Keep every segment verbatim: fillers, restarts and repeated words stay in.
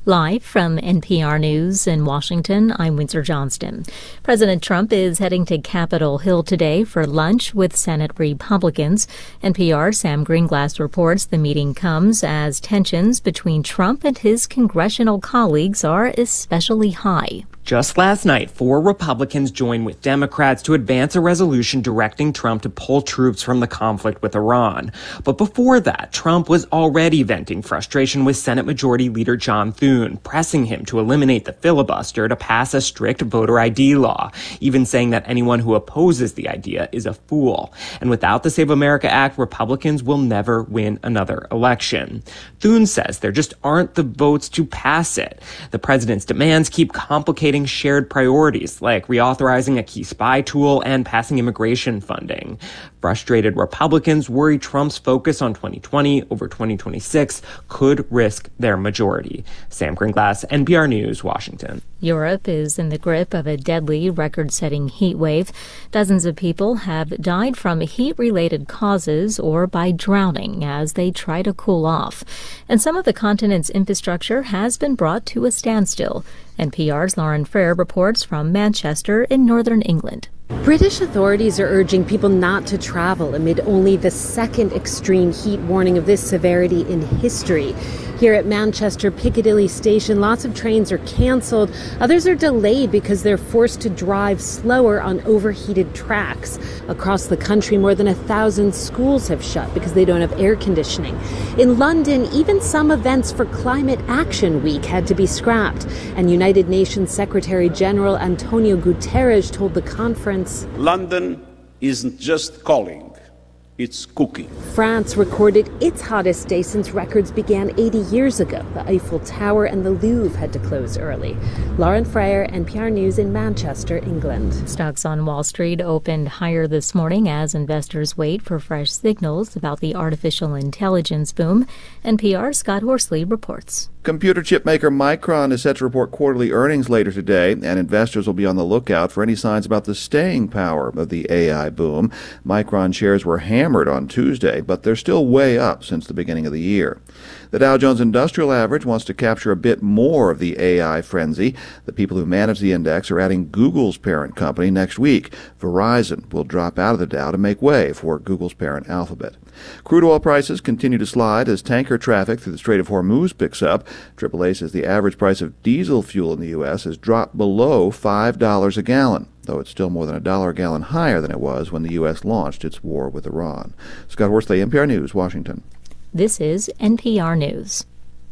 Live from N P R News in Washington, I'm Windsor Johnston. President Trump is heading to Capitol Hill today for lunch with Senate Republicans. N P R's Sam Greenglass reports the meeting comes as tensions between Trump and his congressional colleagues are especially high. Just last night, four Republicans joined with Democrats to advance a resolution directing Trump to pull troops from the conflict with Iran. But before that, Trump was already venting frustration with Senate Majority Leader John Thune, pressing him to eliminate the filibuster to pass a strict voter I D law, even saying that anyone who opposes the idea is a fool. And without the Save America Act, Republicans will never win another election. Thune says there just aren't the votes to pass it. The president's demands keep complicating shared priorities like reauthorizing a key spy tool and passing immigration funding. Frustrated Republicans worry Trump's focus on twenty twenty over twenty twenty-six could risk their majority. Sam Greenglass, N P R News, Washington. Europe is in the grip of a deadly record-setting heat wave. Dozens of people have died from heat-related causes or by drowning as they try to cool off. And some of the continent's infrastructure has been brought to a standstill. N P R's Lauren Frere reports from Manchester in northern England. British authorities are urging people not to travel amid only the second extreme heat warning of this severity in history. Here at Manchester Piccadilly Station, lots of trains are cancelled. Others are delayed because they're forced to drive slower on overheated tracks. Across the country, more than a thousand schools have shut because they don't have air conditioning. In London, even some events for Climate Action Week had to be scrapped. And United Nations Secretary General Antonio Guterres told the conference, London isn't just calling. It's cooking. France recorded its hottest day since records began eighty years ago. The Eiffel Tower and the Louvre had to close early. Lauren Frere, N P R News in Manchester, England. Stocks on Wall Street opened higher this morning as investors wait for fresh signals about the artificial intelligence boom. N P R's Scott Horsley reports. Computer chip maker Micron is set to report quarterly earnings later today, and investors will be on the lookout for any signs about the staying power of the A I boom. Micron shares were hammered on Tuesday, but they're still way up since the beginning of the year. The Dow Jones Industrial Average wants to capture a bit more of the A I frenzy. The people who manage the index are adding Google's parent company next week. Verizon will drop out of the Dow to make way for Google's parent Alphabet. Crude oil prices continue to slide as tanker traffic through the Strait of Hormuz picks up. triple A says the average price of diesel fuel in the U S has dropped below five dollars a gallon, though it's still more than a dollar a gallon higher than it was when the U S launched its war with Iran. Scott Horsley, N P R News, Washington. This is N P R News.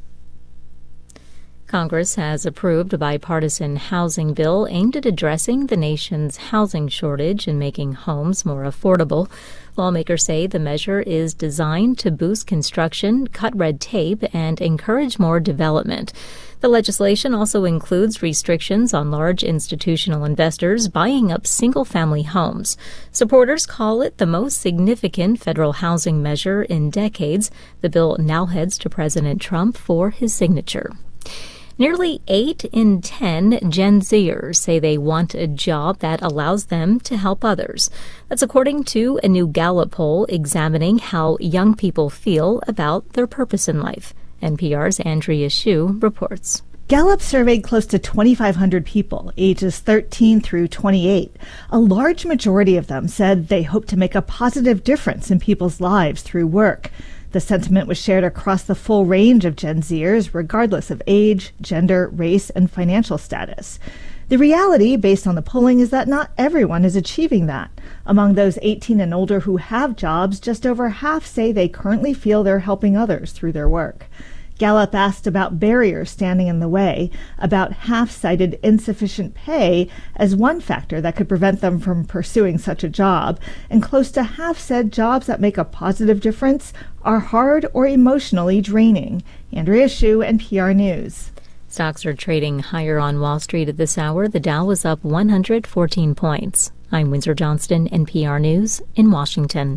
Congress has approved a bipartisan housing bill aimed at addressing the nation's housing shortage and making homes more affordable. Lawmakers say the measure is designed to boost construction, cut red tape, and encourage more development. The legislation also includes restrictions on large institutional investors buying up single-family homes. Supporters call it the most significant federal housing measure in decades. The bill now heads to President Trump for his signature. Nearly eight in ten Gen Zers say they want a job that allows them to help others. That's according to a new Gallup poll examining how young people feel about their purpose in life. N P R's Andrea Hsu reports. Gallup surveyed close to twenty-five hundred people, ages thirteen through twenty-eight. A large majority of them said they hope to make a positive difference in people's lives through work. The sentiment was shared across the full range of Gen Zers, regardless of age, gender, race, and financial status. The reality, based on the polling, is that not everyone is achieving that. Among those eighteen and older who have jobs, just over half say they currently feel they're helping others through their work. Gallup asked about barriers standing in the way. About half cited insufficient pay as one factor that could prevent them from pursuing such a job, and close to half said jobs that make a positive difference are hard or emotionally draining. Andrea Hsu, N P R News. Stocks are trading higher on Wall Street at this hour. The Dow was up one hundred fourteen points. I'm Windsor Johnston, N P R News in Washington.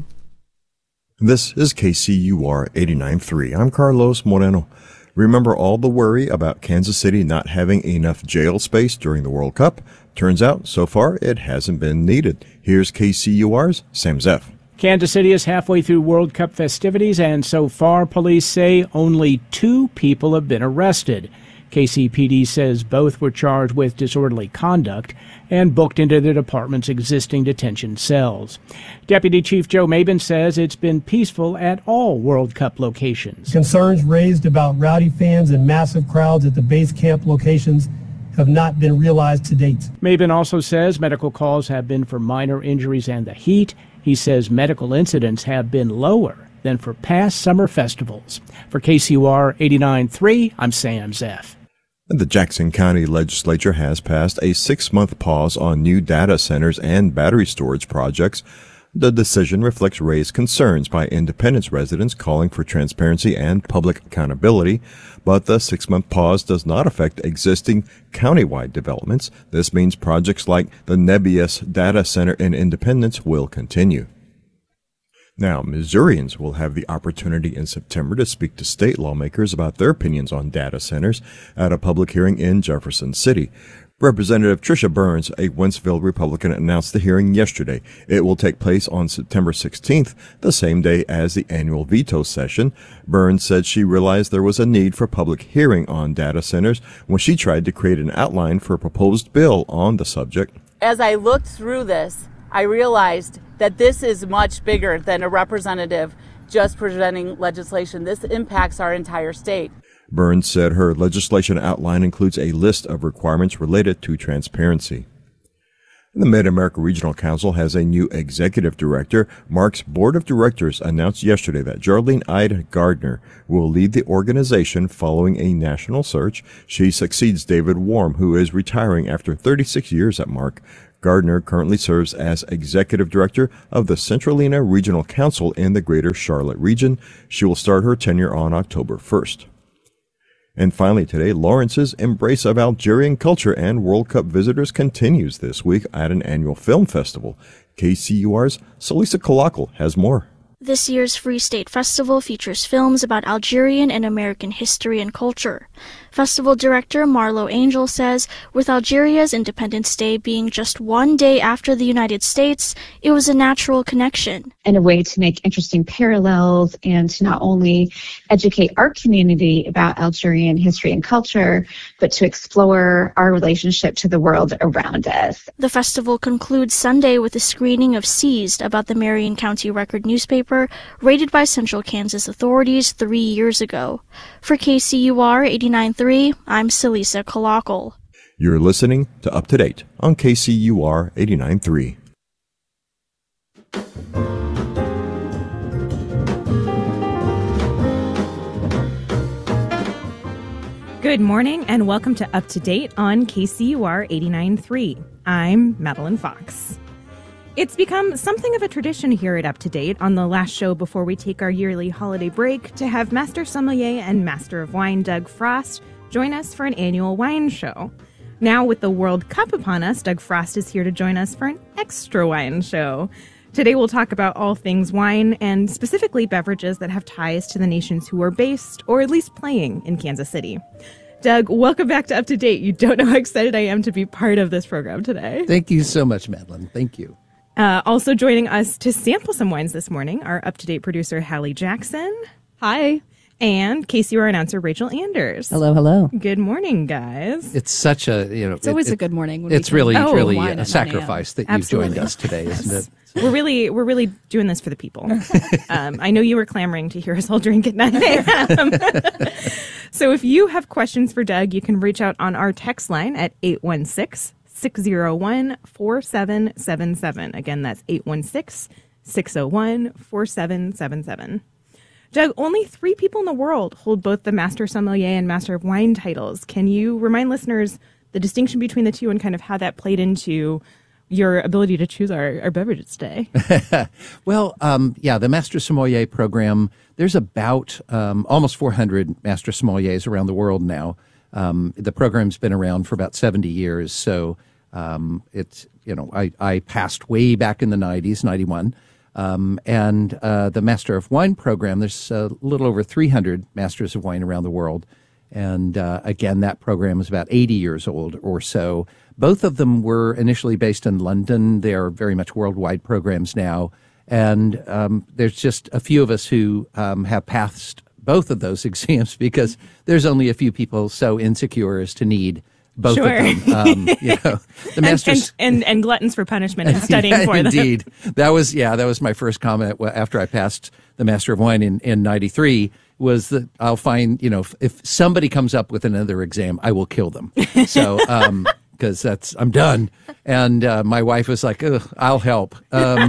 This is K C U R eighty-nine point three. I'm Carlos Moreno. Remember all the worry about Kansas City not having enough jail space during the World Cup? Turns out, so far, it hasn't been needed. Here's K C U R's Sam Zeff. Kansas City is halfway through World Cup festivities, and so far, police say only two people have been arrested. K C P D says both were charged with disorderly conduct and booked into the department's existing detention cells. Deputy Chief Joe Mabin says it's been peaceful at all World Cup locations. Concerns raised about rowdy fans and massive crowds at the base camp locations have not been realized to date. Mabin also says medical calls have been for minor injuries and the heat. He says medical incidents have been lower than for past summer festivals. For K C U R eighty-nine point three, I'm Sam Zeff. The Jackson County Legislature has passed a six-month pause on new data centers and battery storage projects. The decision reflects raised concerns by Independence residents calling for transparency and public accountability, but the six-month pause does not affect existing countywide developments. This means projects like the Nebius Data Center in Independence will continue. Now, Missourians will have the opportunity in September to speak to state lawmakers about their opinions on data centers at a public hearing in Jefferson City. Representative Tricia Burns, a Wentzville Republican, announced the hearing yesterday. It will take place on September sixteenth, the same day as the annual veto session. Burns said she realized there was a need for public hearing on data centers when she tried to create an outline for a proposed bill on the subject. As I looked through this, I realized that this is much bigger than a representative just presenting legislation. This impacts our entire state. Burns said her legislation outline includes a list of requirements related to transparency. The Mid-America Regional Council has a new executive director. Mark's board of directors announced yesterday that Geraldine Ida Gardner will lead the organization following a national search. She succeeds David Warm, who is retiring after thirty-six years at Mark. Gardner currently serves as executive director of the Centralina Regional Council in the Greater Charlotte region. She will start her tenure on October first. And finally today, Lawrence's embrace of Algerian culture and World Cup visitors continues this week at an annual film festival. K C U R's Salisa Kalakal has more. This year's Free State Festival features films about Algerian and American history and culture. Festival director Marlo Angel says, with Algeria's Independence Day being just one day after the United States, it was a natural connection. And a way to make interesting parallels and to not only educate our community about Algerian history and culture, but to explore our relationship to the world around us. The festival concludes Sunday with a screening of Seized, about the Marion County Record newspaper, raided by Central Kansas authorities three years ago. For K C U R eighty-nine point three, I'm Salisa Kalakal. You're listening to Up to Date on K C U R eighty-nine point three. Good morning and welcome to Up to Date on K C U R eighty-nine point three. I'm Madeline Fox. It's become something of a tradition here at Up to Date on the last show before we take our yearly holiday break to have Master Sommelier and Master of Wine Doug Frost join us for an annual wine show. Now with the World Cup upon us, Doug Frost is here to join us for an extra wine show. Today we'll talk about all things wine and specifically beverages that have ties to the nations who are based or at least playing in Kansas City. Doug, welcome back to Up to Date. You don't know how excited I am to be part of this program today. Thank you so much, Madeline. Thank you. Uh, also joining us to sample some wines this morning, our up-to-date producer, Hallie Jackson. Hi. And K C U R announcer, Rachel Anders. Hello, hello. Good morning, guys. It's such a, you know. It's always it, a good morning. When it's we really, oh, really a sacrifice that you've Absolutely. joined us today, isn't Yes. it? We're really, we're really doing this for the people. um, I know you were clamoring to hear us all drink at nine a.m. So if you have questions for Doug, you can reach out on our text line at eight one six, six zero one, four seven seven seven. Again, that's eight one six, six zero one, four seven seven seven. Doug, only three people in the world hold both the Master Sommelier and Master of Wine titles. Can you remind listeners the distinction between the two and kind of how that played into your ability to choose our, our beverages today? Well, um, yeah, the Master Sommelier program, there's about um, almost four hundred Master Sommeliers around the world now. Um, the program's been around for about seventy years, so um, it's, you know, I, I passed way back in the nineties, ninety-one. Um, and uh, the Master of Wine program, there's a little over three hundred Masters of Wine around the world. And uh, again, that program is about eighty years old or so. Both of them were initially based in London. They are very much worldwide programs now. And um, there's just a few of us who um, have passed both of those exams because there's only a few people so insecure as to need both sure. of them. Um, you know, the masters and, and, and gluttons for punishment and studying yeah, for them. Indeed, that was yeah, that was my first comment after I passed the Master of Wine in in ninety-three. Was that I'll find you know if, if somebody comes up with another exam, I will kill them. So um, because that's I'm done. And uh, my wife was like, ugh, I'll help. Um,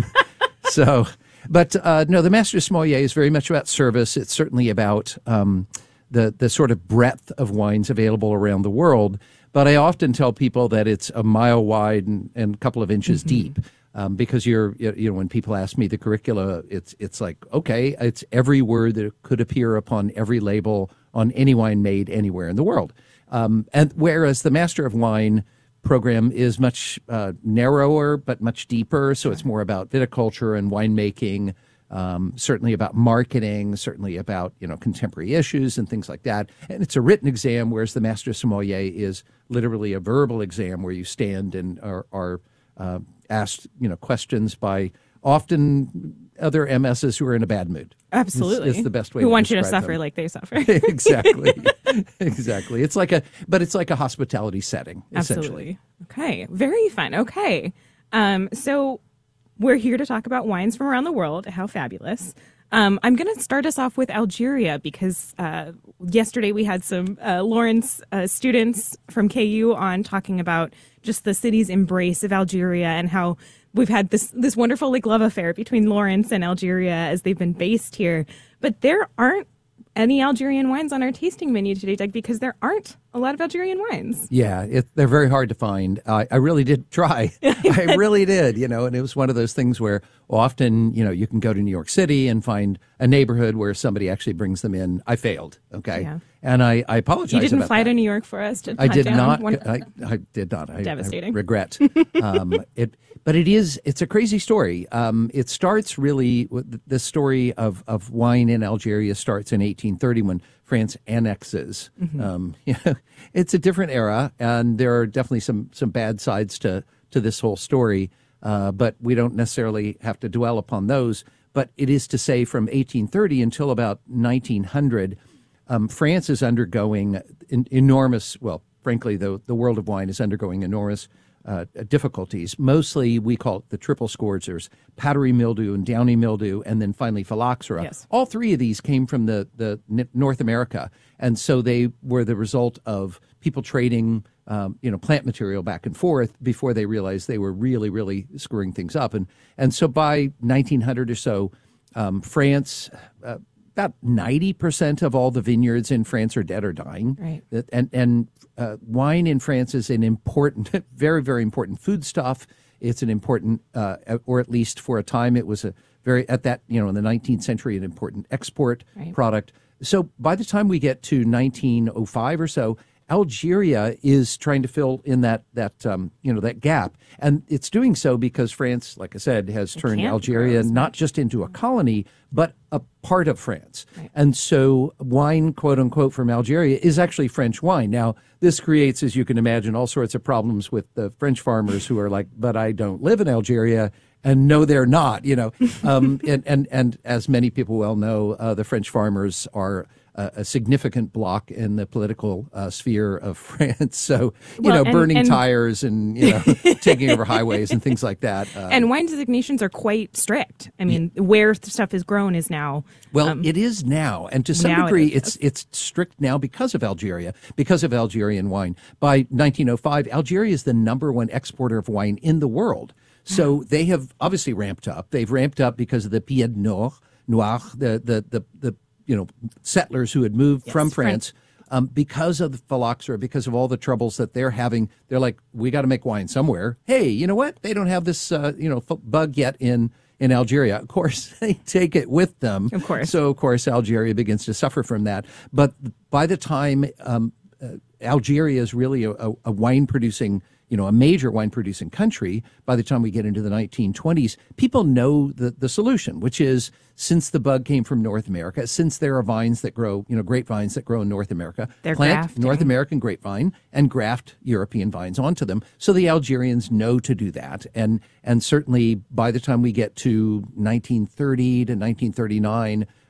so, but uh, no, the Master Sommelier is very much about service. It's certainly about um, the the sort of breadth of wines available around the world. But I often tell people that it's a mile wide and, and a couple of inches mm-hmm. deep, um, because you're, you know, when people ask me the curricula, it's it's like, okay, it's every word that could appear upon every label on any wine made anywhere in the world. Um, and whereas the Master of Wine program is much uh, narrower, but much deeper. So it's more about viticulture and winemaking, um, certainly about marketing, certainly about, you know, contemporary issues and things like that. And it's a written exam, whereas the Master Sommelier is literally a verbal exam where you stand and are, are uh, asked, you know, questions by often other M Ss who are in a bad mood. Absolutely. It's, it's the best way who to want you to describe suffer them. like they suffer. Exactly. Exactly. It's like a, but it's like a hospitality setting. Absolutely. Okay. Very fun. Okay. Um, so we're here to talk about wines from around the world. How fabulous. Um, I'm going to start us off with Algeria because uh, yesterday we had some uh, Lawrence uh, students from K U on talking about just the city's embrace of Algeria and how we've had this this wonderful like love affair between Lawrence and Algeria as they've been based here. But there aren't any Algerian wines on our tasting menu today, Doug, because there aren't a lot of Algerian wines. Yeah, it, they're very hard to find. Uh, I really did try. I really did, you know, and it was one of those things where often, you know, you can go to New York City and find a neighborhood where somebody actually brings them in. I failed, okay? Yeah. And I, I apologize You didn't about fly that. to New York for us to I hunt did down not. one- I, I did not. I, Devastating. I regret. um, it, but it is. It's a crazy story. Um, it starts really with the story of of wine in Algeria starts in eighteen thirty when France annexes. Mhm. Um, you know, it's a different era, and there are definitely some some bad sides to to this whole story. Uh, but we don't necessarily have to dwell upon those. But it is to say, from eighteen thirty until about nineteen hundred. Um, France is undergoing in, enormous, well, frankly, the, the world of wine is undergoing enormous uh, difficulties. Mostly, we call it the triple scourge. There's powdery mildew and downy mildew, and then finally phylloxera. Yes. All three of these came from the, the North America, and so they were the result of people trading um, you know, plant material back and forth before they realized they were really, really screwing things up. And, and so by nineteen hundred or so, um, France... Uh, About ninety percent of all the vineyards in France are dead or dying. Right. And, and uh, wine in France is an important, very, very important foodstuff. It's an important, uh, or at least for a time, it was a very, at that, you know, in the nineteenth century, an important export Right. product. So by the time we get to nineteen oh five or so, Algeria is trying to fill in that that um, you know that gap, and it's doing so because France, like I said, has It turned can't Algeria grow as not just into a colony but a part of France. Right. And so wine, quote unquote, from Algeria is actually French wine. Now, this creates, as you can imagine, all sorts of problems with the French farmers who are like, but I don't live in Algeria. And no, they're not, you know. Um, and, and, and as many people well know, uh, the French farmers are a, a significant block in the political uh, sphere of France. So, you Well, know, and- burning and- tires and, you know, taking over highways and things like that. Uh, and wine designations are quite strict. I mean, where stuff is grown is now. Well, um, it is now, and to some now it degree, is, it's it's strict now because of Algeria, because of Algerian wine. By nineteen oh five, Algeria is the number one exporter of wine in the world. So they have obviously ramped up. They've ramped up because of the Pied Noir, Noir, the the the, the you know settlers who had moved Yes, from French. France. Um, because of the phylloxera, because of all the troubles that they're having, they're like, we got to make wine somewhere. Hey, you know what? They don't have this, uh, you know, f- bug yet in in Algeria. Of course, they take it with them. Of course. So, of course, Algeria begins to suffer from that. But by the time um, uh, Algeria is really a, a, a wine producing, you know, a major wine producing country, by the time we get into the nineteen twenties, people know the, the solution, which is, since the bug came from North America, since there are vines that grow, you know, grapevines that grow in North America, They're plant grafting. North American grapevine and graft European vines onto them. So the Algerians know to do that. And and certainly by the time we get to nineteen thirty to nineteen thirty-nine,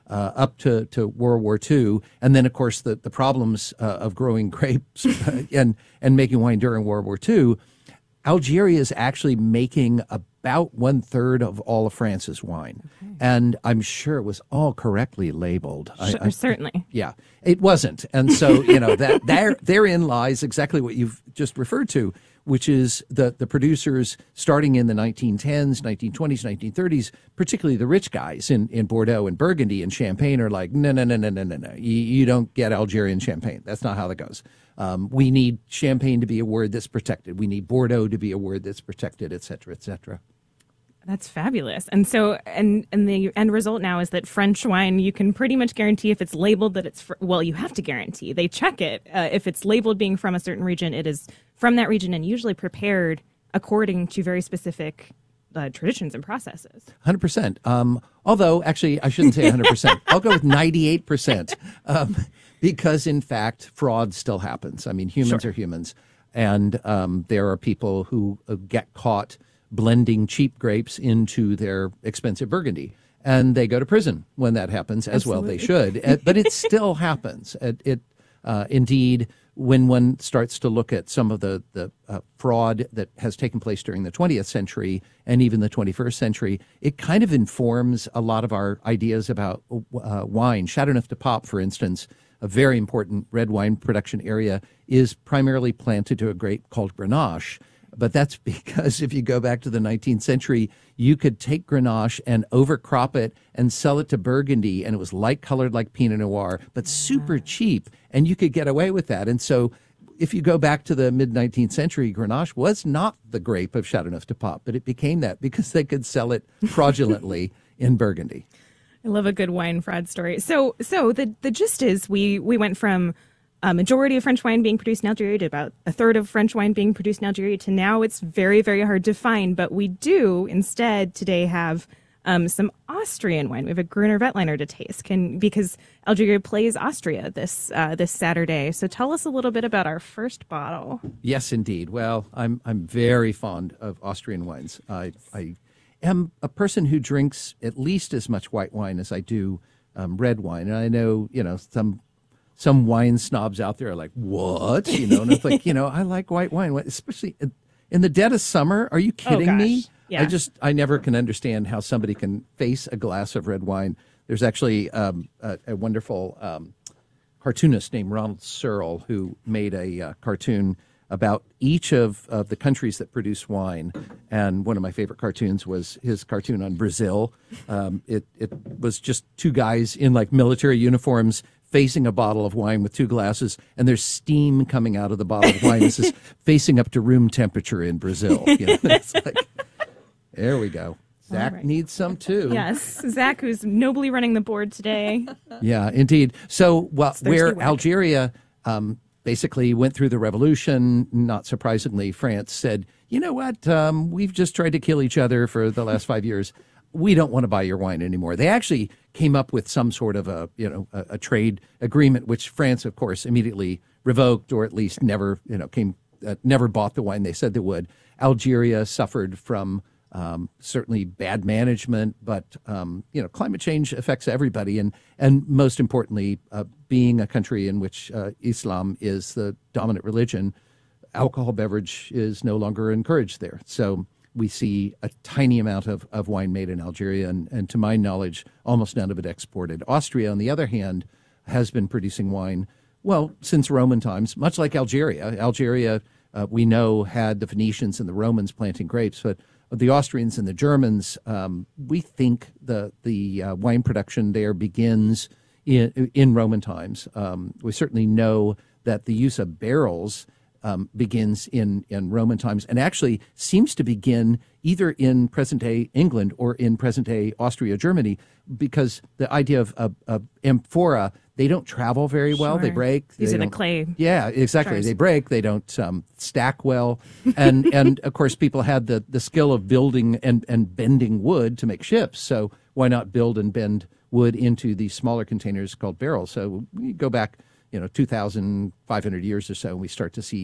uh, up to, to World War Two. And then, of course, the, the problems uh, of growing grapes and, and making wine during World War Two. Algeria is actually making about one third of all of France's wine. Okay. And I'm sure it was all correctly labeled. Sure, I, I, certainly. Yeah, it wasn't. And so, you know, that there, therein lies exactly what you've just referred to, which is the, the producers starting in the nineteen tens, nineteen twenties, nineteen thirties, particularly the rich guys in, in Bordeaux and Burgundy and Champagne are like, no, no, no, no, no, no, no. You, you don't get Algerian Champagne. That's not how that goes. Um, we need Champagne to be a word that's protected. We need Bordeaux to be a word that's protected, et cetera, et cetera. That's fabulous. And so, and and the end result now is that French wine, you can pretty much guarantee if it's labeled that it's, fr- well, you have to guarantee. They check it. Uh, if it's labeled being from a certain region, it is from that region and usually prepared according to very specific uh, traditions and processes. one hundred percent. Um, although, actually, I shouldn't say one hundred percent. I'll go with ninety-eight percent. Um, because, in fact, fraud still happens. I mean, humans Sure. are humans. And um, there are people who uh, get caught blending cheap grapes into their expensive Burgundy. And they go to prison when that happens, as Absolutely. well they should. Uh, but it still happens. It, it uh, indeed, when one starts to look at some of the, the uh, fraud that has taken place during the twentieth century and even the twenty-first century, it kind of informs a lot of our ideas about uh, wine. Châteauneuf-du-Pape, for instance, a very important red wine production area, is primarily planted to a grape called Grenache. But that's because if you go back to the nineteenth century, you could take Grenache and overcrop it and sell it to Burgundy, and it was light-colored like Pinot Noir, but super cheap, and you could get away with that. And so if you go back to the mid-nineteenth century, Grenache was not the grape of Châteauneuf-du-Pape, but it became that because they could sell it fraudulently in Burgundy. I love a good wine fraud story. So, so the the gist is we we went from a majority of French wine being produced in Algeria to about a third of French wine being produced in Algeria to now it's very, very hard to find. But we do instead today have um, some Austrian wine. We have a Gruner Veltliner to taste, can because Algeria plays Austria this uh, this Saturday. So tell us a little bit about our first bottle. Yes, indeed. Well, I'm I'm very fond of Austrian wines. I I. am a person who drinks at least as much white wine as I do um, red wine. And I know, you know, some some wine snobs out there are like, what? You know, and it's like, you know, I like white wine, especially in, in the dead of summer. Are you kidding oh, me? Yeah. I just, I never can understand how somebody can face a glass of red wine. There's actually um, a, a wonderful um, cartoonist named Ronald Searle who made a uh, cartoon about each of, of the countries that produce wine. And one of my favorite cartoons was his cartoon on Brazil. Um, it, it was just two guys in like military uniforms facing a bottle of wine with two glasses, and there's steam coming out of the bottle of wine. This is facing up to room temperature in Brazil. You know, it's like, there we go. Zach right. needs some too. Yes, Zach, who's nobly running the board today. Yeah, indeed. So, well, where week. Algeria um, basically went through the revolution, not surprisingly, France said, you know what, um, we've just tried to kill each other for the last five years. We don't want to buy your wine anymore. They actually came up with some sort of a, you know, a, a trade agreement, which France, of course, immediately revoked, or at least never, you know, came, uh, never bought the wine they said they would. Algeria suffered from Um, certainly bad management, but um, you know, climate change affects everybody, and and most importantly, uh, being a country in which uh, Islam is the dominant religion, alcohol beverage is no longer encouraged there. So we see a tiny amount of, of wine made in Algeria, and, and to my knowledge, almost none of it exported. Austria, on the other hand, has been producing wine, well, since Roman times, much like Algeria. Algeria, uh, we know, had the Phoenicians and the Romans planting grapes, but the Austrians and the Germans, um, we think the the uh, wine production there begins in, in Roman times. Um, we certainly know that the use of barrels um, begins in, in Roman times, and actually seems to begin either in present-day England or in present-day Austria, Germany, because the idea of, of, of amphora, they don't travel very well. Sure. They break. These they are the don't- clay. Yeah, exactly. jars. They break. They don't um, stack well. And, and of course, people had the, the skill of building and, and bending wood to make ships. So why not build and bend wood into these smaller containers called barrels? So we go back, you know, two thousand five hundred years or so, and we start to see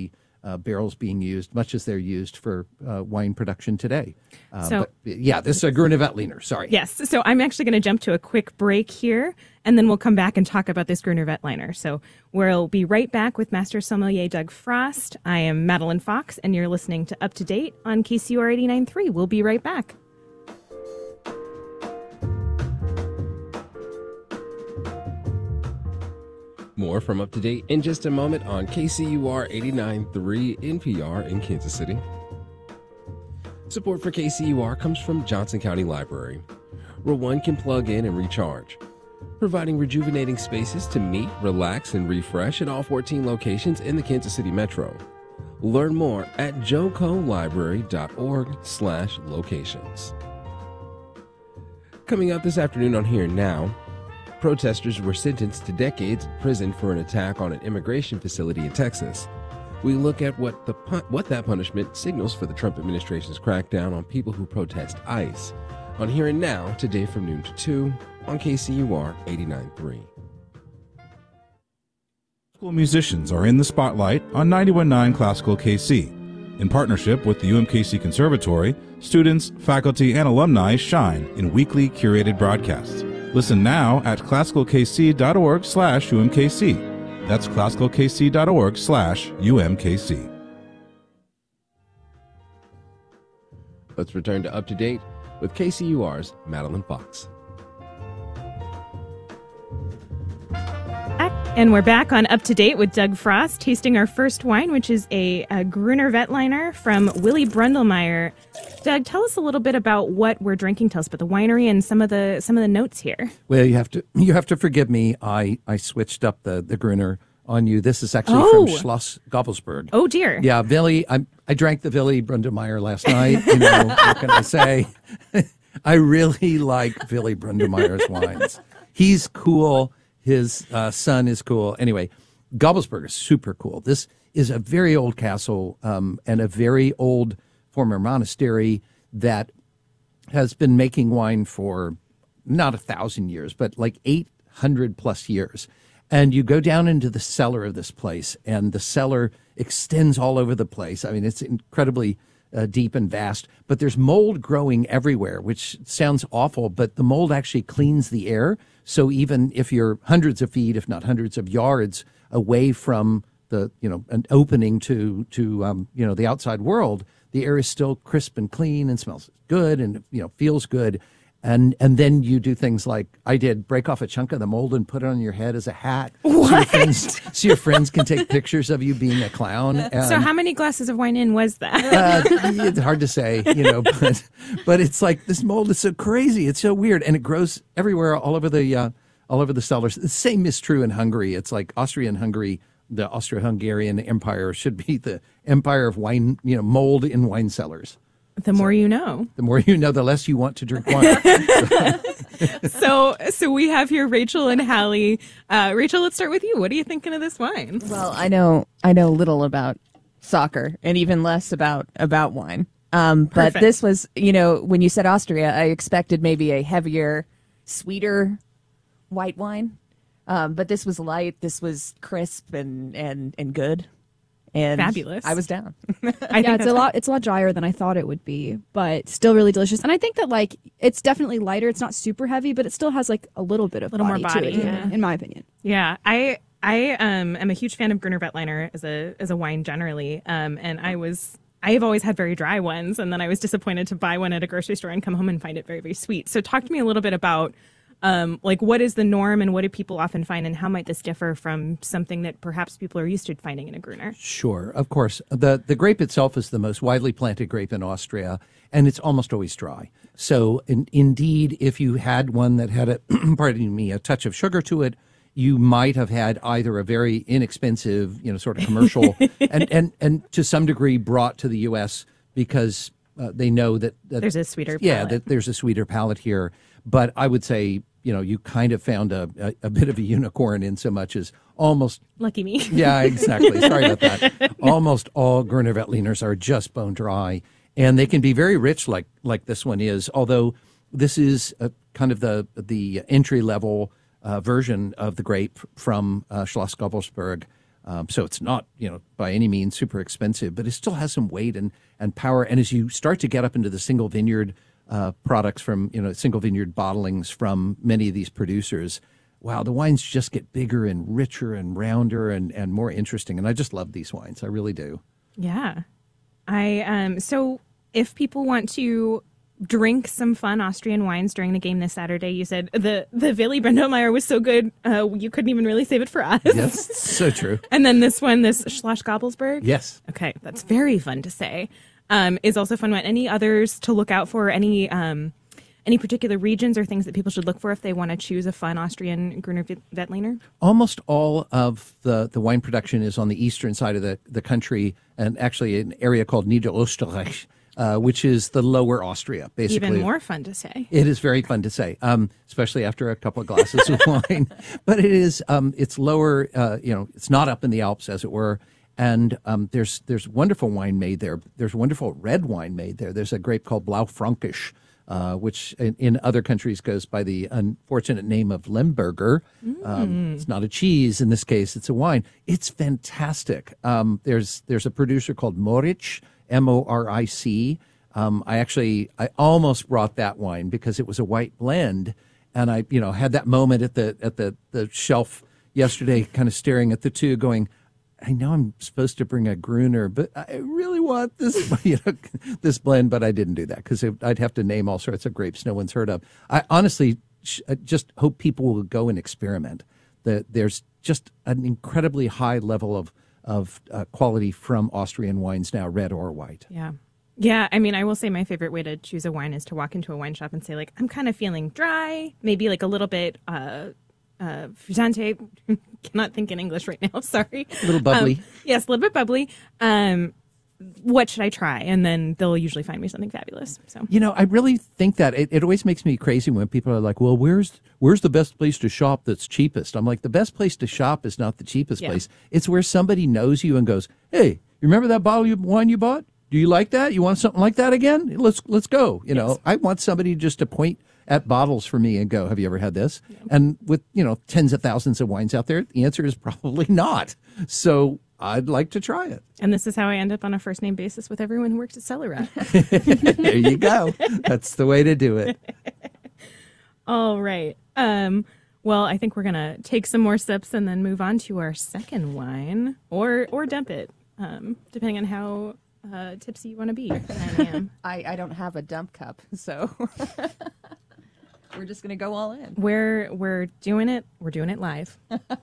uh, barrels being used, much as they're used for uh, wine production today. Uh, So- but, yeah, this is a Gruner Veltliner. Sorry. Yes. So I'm actually going to jump to a quick break here, and then we'll come back and talk about this Gruner Veltliner. So we'll be right back with Master Sommelier Doug Frost. I am Madeline Fox, and you're listening to Up to Date on K C U R eighty-nine point three. We'll be right back. More from Up to Date in just a moment on K C U R eighty-nine point three N P R in Kansas City. Support for K C U R comes from Johnson County Library, where one can plug in and recharge, providing rejuvenating spaces to meet, relax, and refresh at all fourteen locations in the Kansas City Metro. Learn more at jocolibrary.org slash locations. Coming up this afternoon on Here and Now, protesters were sentenced to decades in prison for an attack on an immigration facility in Texas. We look at what the pu- what that punishment signals for the Trump administration's crackdown on people who protest ICE. On Here and Now, today from noon to two on K C U R eighty-nine point three. Classical musicians are in the spotlight on ninety-one point nine Classical K C. In partnership with the U M K C Conservatory, students, faculty, and alumni shine in weekly curated broadcasts. Listen now at classicalkc.org slash UMKC. That's classicalkc.org slash UMKC. Let's return to Up to Date with K C U R's Madeline Fox. And we're back on Up to Date with Doug Frost, tasting our first wine, which is a, a Gruner Veltliner from Willy Brundelmeyer. Doug, tell us a little bit about what we're drinking. Tell us about the winery and some of the some of the notes here. Well, you have to you have to forgive me. I, I switched up the, the Gruner on you. This is actually Oh. from Schloss Gobelsberg. Oh, dear. Yeah, Willy. I I drank the Willy Brundelmeyer last night. You know, what can I say? I really like Willy Brundelmeyer's wines. He's cool. His uh, son is cool. Anyway, Gobelsberg is super cool. This is a very old castle um, and a very old former monastery that has been making wine for not a thousand years, but like eight hundred plus years. And you go down into the cellar of this place, and the cellar extends all over the place. I mean, it's incredibly uh, deep and vast, but there's mold growing everywhere, which sounds awful, but the mold actually cleans the air. So even if you're hundreds of feet, if not hundreds of yards away from the, you know, an opening to, to um, you know, the outside world, the air is still crisp and clean and smells good and, you know, feels good. And and then you do things like I did, break off a chunk of the mold and put it on your head as a hat. What? So your friends, so your friends can take pictures of you being a clown. And, So how many glasses of wine in was that? uh, it's hard to say, you know, but but it's like this mold is so crazy. It's so weird, and it grows everywhere, all over the uh, all over the cellars. The same is true in Hungary. It's like Austria and Hungary. The Austro-Hungarian Empire should be the empire of wine, you know, mold in wine cellars. The more you know. The more you know, the less you want to drink wine. so so we have here Rachel and Hallie. Uh, Rachel, let's start with you. What are you thinking of this wine? Well, I know I know little about soccer and even less about about wine. Um, but Perfect. this was, you know, when you said Austria, I expected maybe a heavier, sweeter white wine. Um, but this was light. This was crisp and and and good. And Fabulous. I was down. I yeah, it's a lot. It's a lot drier than I thought it would be, but still really delicious. And I think that like it's definitely lighter. It's not super heavy, but it still has like a little bit of little body more body, to it, yeah. in my opinion. Yeah, I I um am a huge fan of Gruner Veltliner as a as a wine generally. Um, and I was I have always had very dry ones, and then I was disappointed to buy one at a grocery store and come home and find it very very sweet. So talk to me a little bit about. Um, like, what is the norm and what do people often find, and how might this differ from something that perhaps people are used to finding in a Gruner? Sure, of course. The the grape itself is the most widely planted grape in Austria, and it's almost always dry. So, in, indeed, if you had one that had a, pardon me, a touch of sugar to it, you might have had either a very inexpensive, you know, sort of commercial, and, and, and to some degree brought to the U S because uh, they know that, that there's a sweeter yeah, palate. that there's a sweeter palate here. But I would say, you know, you kind of found a, a, a bit of a unicorn in so much as almost... Lucky me. Yeah, exactly. Sorry about that. Almost all Gruner Veltliners are just bone dry, and they can be very rich like like this one is, although this is a, kind of the, the entry-level uh, version of the grape from uh, Schloss Gobelsberg. Um, so it's not, you know, by any means super expensive, but it still has some weight and, and power. And as you start to get up into the single vineyard uh, products from, you know, single vineyard bottlings from many of these producers, wow, the wines just get bigger and richer and rounder and, and more interesting. And I just love these wines. I really do. Yeah. I um. So if people want to drink some fun Austrian wines during the game this Saturday, you said the the Willy Brendomeyer was so good, uh, you couldn't even really save it for us. Yes, so true. And then this one, this Schloss Gabelsberg. Yes. Okay, that's very fun to say. Um, is also fun. Any others to look out for? Any um, any particular regions or things that people should look for if they want to choose a fun Austrian Gruner Veltliner? Almost all of the, the wine production is on the eastern side of the, the country, and actually an area called Niederösterreich, uh, which is the lower Austria, basically. Even more fun to say. It is very fun to say, um, especially after a couple of glasses of wine. But it is, um, it's lower, uh, you know, it's not up in the Alps, as it were. And um, there's there's wonderful wine made there. There's wonderful red wine made there. There's a grape called Blaufränkisch, uh, which in, in other countries goes by the unfortunate name of Lemberger. Mm. Um, it's not a cheese in this case; it's a wine. It's fantastic. Um, there's there's a producer called Moric, M O R I C. Um, I actually I almost brought that wine because it was a white blend, and I you know had that moment at the at the the shelf yesterday, kind of staring at the two, going, I know I'm supposed to bring a Gruner, but I really want this, you know, this blend, but I didn't do that because I'd have to name all sorts of grapes no one's heard of. I honestly sh- I just hope people will go and experiment. That there's just an incredibly high level of of uh, quality from Austrian wines now, red or white. Yeah. Yeah, I mean, I will say my favorite way to choose a wine is to walk into a wine shop and say, like, I'm kind of feeling dry, maybe like a little bit uh Uh, Frizzante, cannot think in English right now, sorry. A little bubbly. Um, yes, a little bit bubbly. Um, what should I try? And then they'll usually find me something fabulous. So You know, I really think that it, it always makes me crazy when people are like, well, where's where's the best place to shop that's cheapest? I'm like, the best place to shop is not the cheapest Yeah. place. It's where somebody knows you and goes, hey, you remember that bottle of wine you bought? Do you like that? You want something like that again? Let's let's go. You know, I want somebody just to point at bottles for me and go, have you ever had this? Yeah. And with, you know, tens of thousands of wines out there, the answer is probably not. So I'd like to try it. And this is how I end up on a first name basis with everyone who works at Cellarat. There you go. That's the way to do it. All right. Um, well, I think we're going to take some more sips and then move on to our second wine, or or dump it, um, depending on how uh, tipsy you want to be. I am. I, I don't have a dump cup, so we're just going to go all in. We're we're doing it. We're doing it live.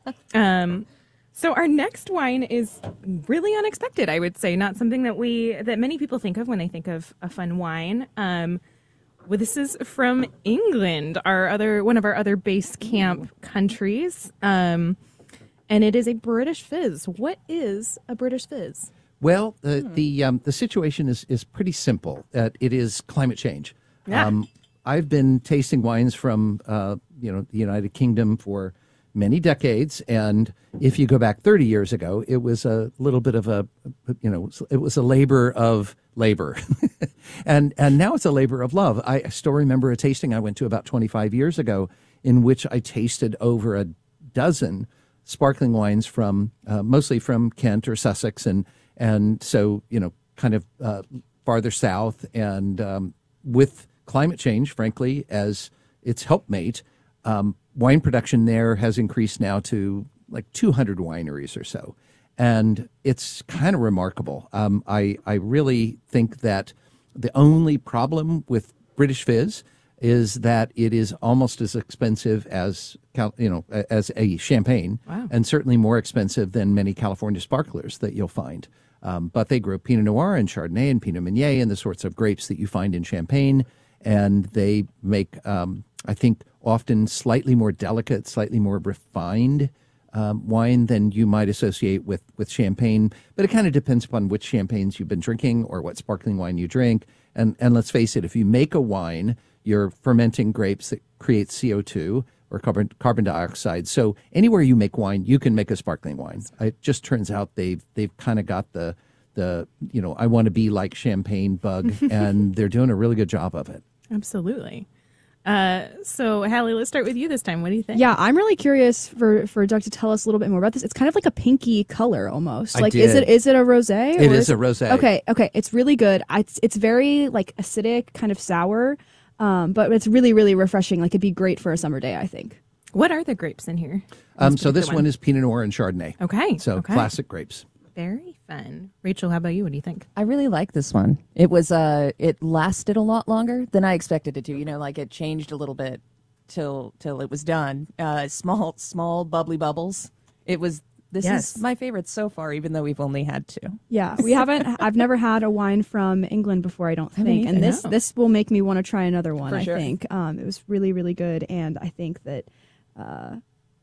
um, so our next wine is really unexpected. I would say not something that we that many people think of when they think of a fun wine. Um, well, this is from England, our other one of our other base camp countries, um, and it is a British fizz. What is a British fizz? Well, the hmm. the um, the situation is is pretty simple. Uh, it is climate change. Yeah. Um, I've been tasting wines from, uh, you know, the United Kingdom for many decades, and if you go back thirty years ago, it was a little bit of a, you know, it was a labor of labor, and and now it's a labor of love. I still remember a tasting I went to about twenty-five years ago, in which I tasted over a dozen sparkling wines from, uh, mostly from Kent or Sussex, and and so you know, kind of uh, farther south, and um, with climate change, frankly, as its helpmate, um, wine production there has increased now to like two hundred wineries or so. And it's kind of remarkable. Um, I, I really think that the only problem with British fizz is that it is almost as expensive as, you know, as a champagne. Wow. And certainly more expensive than many California sparklers that you'll find. Um, but they grow Pinot Noir and Chardonnay and Pinot Meunier and the sorts of grapes that you find in Champagne. And they make, um, I think, often slightly more delicate, slightly more refined um, wine than you might associate with, with champagne. But it kind of depends upon which champagnes you've been drinking or what sparkling wine you drink. And, and let's face it, if you make a wine, you're fermenting grapes that create C O two or carbon, carbon dioxide. So anywhere you make wine, you can make a sparkling wine. It just turns out they've, they've kind of got the, the, you know, I want to be like champagne bug, and they're doing a really good job of it. Absolutely. Uh, so, Hallie, let's start with you this time. What do you think? Yeah, I'm really curious for, for Doug to tell us a little bit more about this. It's kind of like a pinky color almost. I like, did. is it is it a rosé? It or is a rosé. Okay, okay, it's really good. I, it's it's very like acidic, kind of sour, um, but it's really really refreshing. Like it'd be great for a summer day, I think. What are the grapes in here? Um, so this one? one is Pinot Noir and Chardonnay. Okay. So okay. classic grapes. Very fun. Rachel, how about you? What do you think? I really like this one. It was uh, it lasted a lot longer than I expected it to. You know, like it changed a little bit till till it was done. Uh, small small bubbly bubbles. It was. This yes. is my favorite so far, even though we've only had two. Yeah, we haven't. I've never had a wine from England before. I don't I think, mean, and I this know. this will make me want to try another one. For I sure. think um, it was really really good, and I think that. Uh,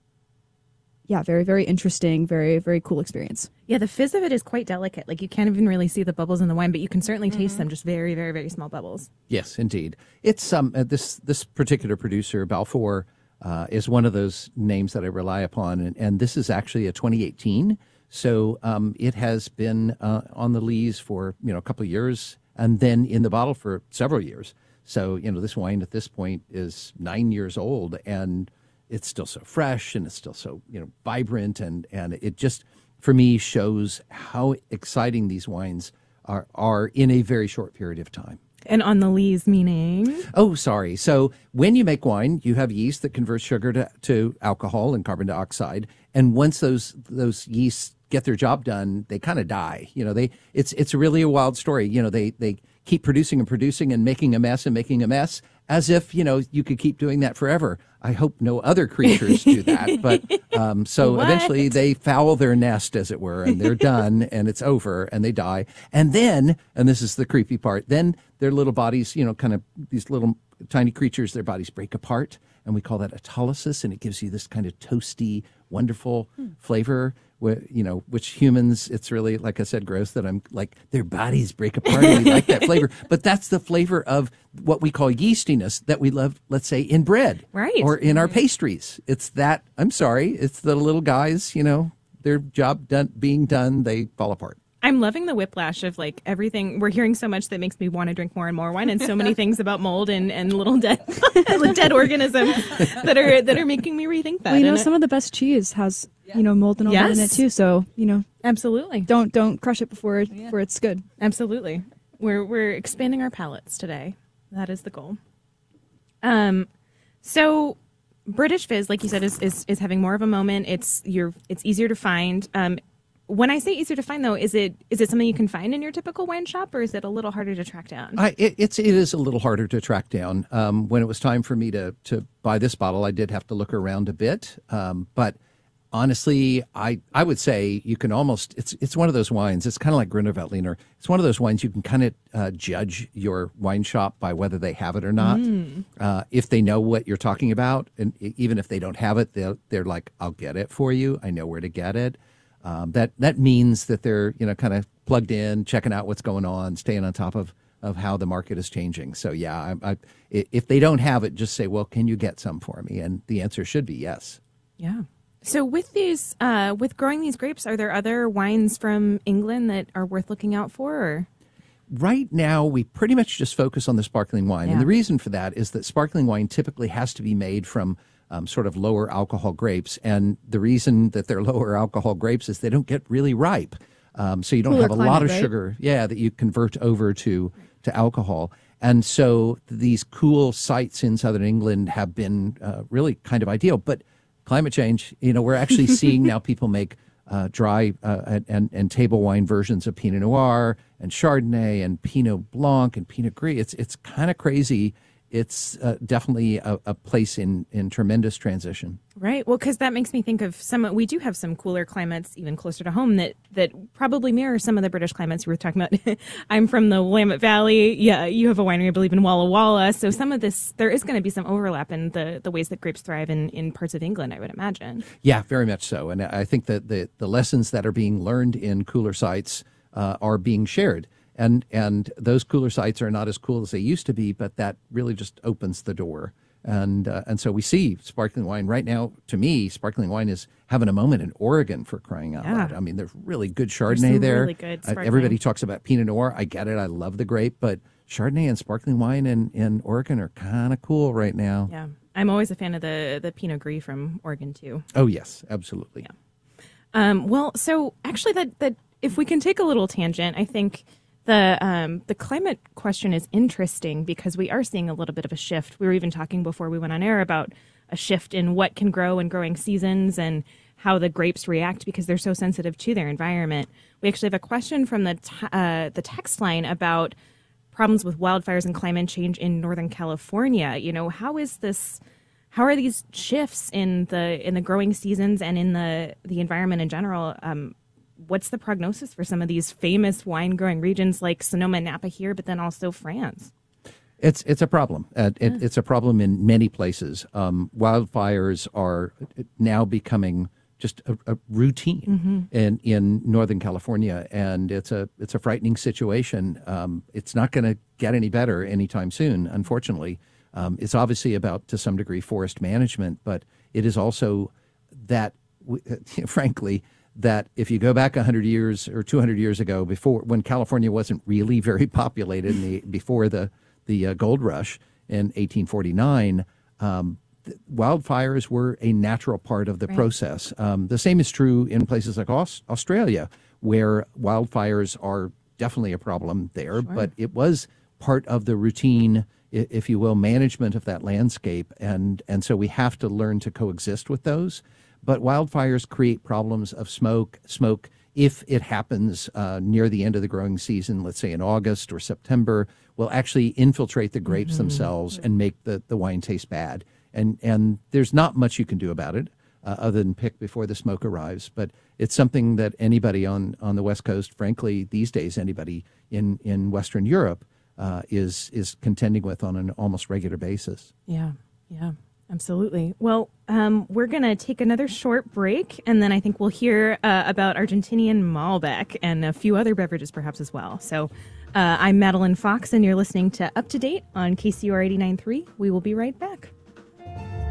Yeah, very, very interesting, very, very cool experience. Yeah, the fizz of it is quite delicate. Like you can't even really see the bubbles in the wine, but you can certainly taste Mm-hmm. them, just very, very, very small bubbles. Yes, indeed. It's um uh, this this particular producer, Balfour, uh, is one of those names that I rely upon, and, and this is actually a twenty eighteen. So um, it has been uh, on the lees for you know a couple of years, and then in the bottle for several years. So you know this wine at this point is nine years old, and it's still so fresh, and it's still so you know vibrant, and and it just for me shows how exciting these wines are are in a very short period of time. And on the lees, meaning? Oh, sorry. So when you make wine, you have yeast that converts sugar to, to alcohol and carbon dioxide. And once those those yeasts get their job done, they kind of die. You know, they it's it's really a wild story. You know, they they keep producing and producing and making a mess and making a mess as if, you know, you could keep doing that forever. I hope no other creatures do that. But um, so What? eventually they foul their nest, as it were, and they're done and it's over and they die. And then, and this is the creepy part, then their little bodies, you know, kind of these little tiny creatures, their bodies break apart. And we call that autolysis. And it gives you this kind of toasty, wonderful Hmm. flavor. Where, you know, which humans, it's really, like I said, gross that I'm like, their bodies break apart and we like that flavor. But that's the flavor of what we call yeastiness that we love, let's say, in bread. Right. Or in our pastries. It's that, I'm sorry, it's the little guys, you know, their job done being done, they fall apart. I'm loving the whiplash of like everything. We're hearing so much that makes me want to drink more and more wine, and so many things about mold and, and little dead dead organisms that are that are making me rethink that. Well, you know, And some of the best cheese has you know mold and all that in it Yes. too. So you know, absolutely, don't don't crush it before before it's good. Absolutely, we're we're expanding our palates today. That is the goal. Um, so British Fizz, like you said, is is, is having more of a moment. It's you're it's easier to find. Um. When I say easier to find, though, is it is it something you can find in your typical wine shop, or is it a little harder to track down? I, it, it's it is a little harder to track down. Um, when it was time for me to to buy this bottle, I did have to look around a bit. Um, but honestly, I I would say you can almost it's it's one of those wines. It's kind of like Grüner Veltliner. It's one of those wines you can kind of uh, judge your wine shop by whether they have it or not. Mm. Uh, if they know what you're talking about, and even if they don't have it, they're they're like, I'll get it for you. I know where to get it. Um, that that means that they're you know kind of plugged in, checking out what's going on, staying on top of, of how the market is changing. So yeah, I, I, if they don't have it, just say, well, can you get some for me? And the answer should be yes. Yeah. So with these, uh, with growing these grapes, are there other wines from England that are worth looking out for? Or? Right now, we pretty much just focus on the sparkling wine, Yeah. and the reason for that is that sparkling wine typically has to be made from Um, sort of lower alcohol grapes. And the reason that they're lower alcohol grapes is they don't get really ripe. Um, so you don't Cooler have a climate, lot of right? sugar, yeah, that you convert over to, to alcohol. And so these cool sites in southern England have been uh, really kind of ideal. But climate change, you know, we're actually seeing now people make uh, dry uh, and, and table wine versions of Pinot Noir and Chardonnay and Pinot Blanc and Pinot Gris. It's, it's kind of crazy. It's uh, definitely a, a place in, in tremendous transition. Right. Well, because that makes me think of some. We do have some cooler climates, even closer to home, that that probably mirror some of the British climates we were talking about. I'm from the Willamette Valley. Yeah, you have a winery, I believe, in Walla Walla. So some of this, there is going to be some overlap in the, the ways that grapes thrive in, in parts of England, I would imagine. Yeah, very much so. And I think that the, the lessons that are being learned in cooler sites uh, are being shared. And and those cooler sites are not as cool as they used to be, but that really just opens the door. And uh, and so we see sparkling wine right now. To me, sparkling wine is having a moment in Oregon, for crying out Yeah. loud. I mean, there's really good There's Chardonnay some there. really good Uh, sparkling. everybody talks about Pinot Noir. I get it. I love the grape, but Chardonnay and sparkling wine in, in Oregon are kind of cool right now. Yeah. I'm always a fan of the, the Pinot Gris from Oregon, too. Oh, yes, absolutely. Yeah. Um, well, so actually, that, that if we can take a little tangent, I think the um, the climate question is interesting because we are seeing a little bit of a shift. We were even talking before we went on air about a shift in what can grow in growing seasons and how the grapes react because they're so sensitive to their environment. We actually have a question from the t- uh, the text line about problems with wildfires and climate change in Northern California. You know, how is this? How are these shifts in the in the growing seasons and in the the environment in general? Um, what's the prognosis for some of these famous wine growing regions like Sonoma and Napa here, but then also France? It's it's a problem. Uh, it, Yeah. It's a problem in many places. Um, wildfires are now becoming just a, a routine Mhm. in in Northern California, and it's a it's a frightening situation. Um, it's not going to get any better anytime soon, unfortunately. Um, it's obviously about, to some degree, forest management, but it is also that, w- frankly, that if you go back one hundred years or two hundred years ago, before when California wasn't really very populated, in the, before the the uh, gold rush in eighteen forty-nine, um, th- wildfires were a natural part of the Right. process. Um, the same is true in places like Aus- Australia, where wildfires are definitely a problem there, but it was part of the routine, i- if you will, management of that landscape. And, and so we have to learn to coexist with those. But wildfires create problems of smoke, smoke if it happens uh, near the end of the growing season, let's say in August or September, will actually infiltrate the grapes Mhm. themselves and make the, the wine taste bad. And, and there's not much you can do about it uh, other than pick before the smoke arrives. But it's something that anybody on, on the West Coast, frankly, these days, anybody in, in Western Europe uh, is, is contending with on an almost regular basis. Yeah, yeah, absolutely. Well, um, we're going to take another short break, and then I think we'll hear uh, about Argentinian Malbec and a few other beverages perhaps as well. So uh, I'm Madeline Fox, and you're listening to Up to Date on K C U R eighty-nine point three. We will be right back.